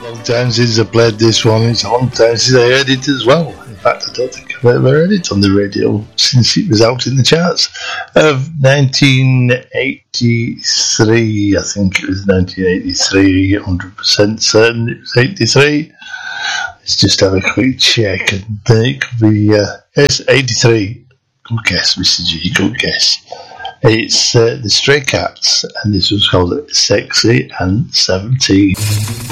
Long time since I played this one. It's a long time since I heard it as well. In fact, I don't think I've ever heard it on the radio since it was out in the charts of 1983. I think it was 1983. 100% certain it was 83. Let's just have a quick check. And it could be yes, 83. Good guess, Mr. G. Good guess. It's the Stray Cats, and this was called Sexy and 17.